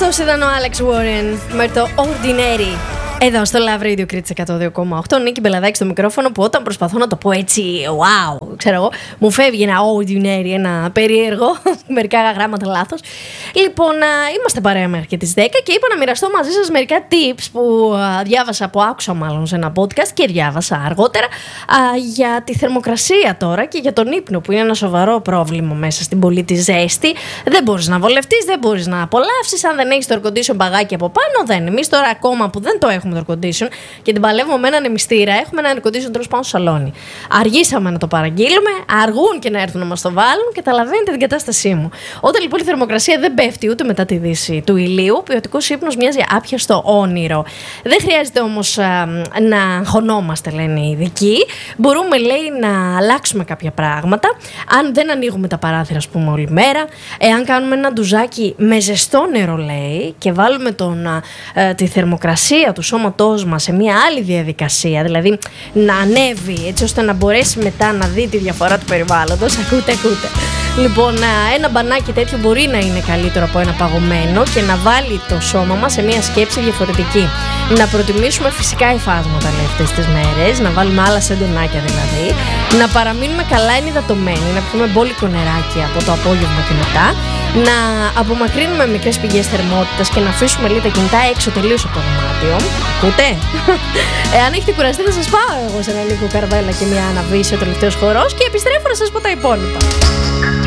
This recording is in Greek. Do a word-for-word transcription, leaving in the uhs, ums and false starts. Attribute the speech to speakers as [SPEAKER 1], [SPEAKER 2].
[SPEAKER 1] Αυτός ήταν ο Alex Warren με το Ordinary. Εδώ στο Love Radio Κρήτης εκατό δύο κόμμα οκτώ, Νίκη Μπελαδάκη στο μικρόφωνο, που όταν προσπαθώ να το πω έτσι, wow, ξέρω εγώ, μου φεύγει ένα ordinary, ένα περίεργο, μερικά γράμματα λάθος. Λοιπόν, είμαστε παρέα μέχρι και τις δέκα και είπα να μοιραστώ μαζί σας μερικά tips που διάβασα, που άκουσα μάλλον σε ένα podcast και διάβασα αργότερα, για τη θερμοκρασία τώρα και για τον ύπνο, που είναι ένα σοβαρό πρόβλημα μέσα στην πολίτη ζέστη. Δεν μπορείς να βολευτείς, δεν μπορείς να απολαύσεις. Αν δεν έχεις το air condition μπαγάκι από πάνω, δεν. Εμείς τώρα ακόμα που δεν το έχουμε το air condition και την παλεύουμε με έναν εμιστήρα, έχουμε ένα air condition τέλος πάνω στο σαλόνι. Αργήσαμε να το παραγγείλουμε, αργούν και να έρθουν να μας το βάλουν, καταλαβαίνετε την κατάστασή μου. Όταν λοιπόν η θερμοκρασία δεν πέφτει ούτε μετά τη δύση του ηλίου, ποιοτικός ύπνος μοιάζει άπιαστο όνειρο. Δεν χρειάζεται όμως α, να αγχωνόμαστε, λένε οι ειδικοί. Μπορούμε, λέει, να αλλάξουμε κάποια πράγματα. Αν δεν ανοίγουμε τα παράθυρα, ας πούμε, όλη μέρα, εάν κάνουμε ένα ντουζάκι με ζεστό νερό, λέει, και βάλουμε τον, α, τη θερμοκρασία του σώματός μας σε μια άλλη διαδικασία, δηλαδή να ανέβει έτσι ώστε να μπορέσει μετά να δει τη διαφορά του περιβάλλοντος. Ακούτε, ακούτε. Λοιπόν, ένα μπανάκι τέτοιο μπορεί να είναι καλύτερο από ένα παγωμένο και να βάλει το σώμα μας σε μια σκέψη διαφορετική. Να προτιμήσουμε φυσικά υφάσματα, λέει, αυτές τις μέρες, να βάλουμε άλλα σεντονάκια δηλαδή, να παραμείνουμε καλά ενυδατωμένοι, να πιούμε μπόλικο νεράκι από το απόγευμα και μετά, να απομακρύνουμε μικρές πηγές θερμότητας και να αφήσουμε, λέει, τα κινητά έξω τελείως από το δωμάτιο. Ακούτε? Εάν έχετε κουραστεί, θα σας πάω εγώ σε ένα λίγο Καρβέλα και μια αναβίση, ο τελευταίος χορός, και επιστρέφω να σας πω τα υπόλοιπα.